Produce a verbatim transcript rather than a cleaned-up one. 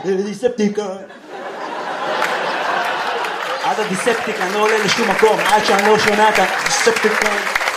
דיספטיקון. עד הדיספטיקון, אני לא עולה לשום מקום, עד שאני לא שומע את הדיספטיקון.